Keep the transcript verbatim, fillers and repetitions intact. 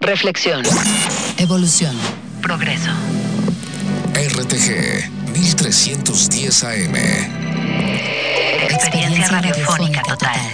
Reflexión. Evolución. Progreso. R T G mil trescientos diez A M. Experiencia radiofónica total.